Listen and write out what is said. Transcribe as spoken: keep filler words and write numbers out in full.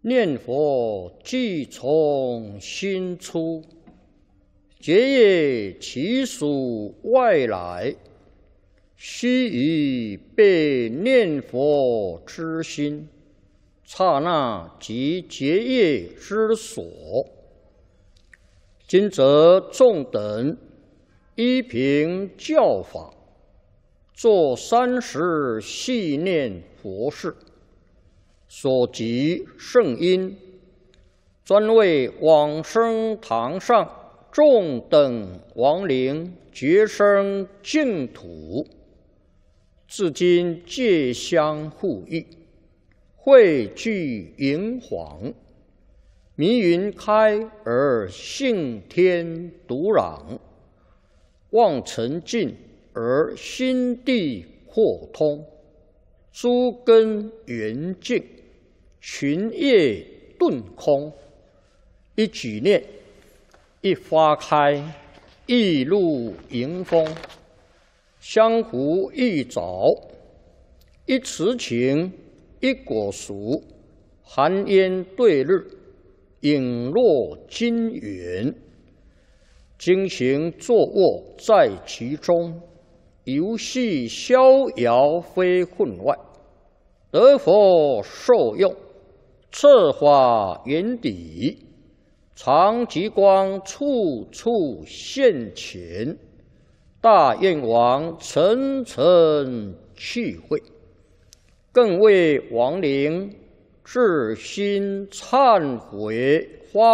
念佛即从心出，结业其属外来，须臾被念佛之心，刹那即结业之所。今则众等依凭教法，作三时系念佛事，所及圣因，专为往生堂上众等亡灵觉生净土，至今皆相互益，汇聚银黄，迷云开而性天独朗，望尘尽而心地豁通，诸根圆净，群业顿空。一举念，一花开，一露迎风，相互一早，一慈情，一果熟，寒烟对日，影落金元。经行坐卧在其中，游戏逍遥非分外，得佛受用，策法圆底，常极光处处现前，大愿王层层去会，更为亡灵至心忏悔发